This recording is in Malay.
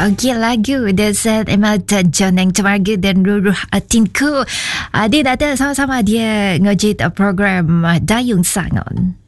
Okey, lagu The Set Emelton John yang Temarga dan Ruruh Atinku. Dia datang sama-sama dia ngejit program Dayung Sangon.